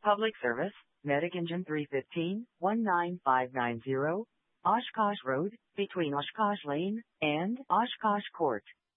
Public Service, Medic Engine 315, 19590, Oshkosh Road, between Oshkosh Lane and Oshkosh Court.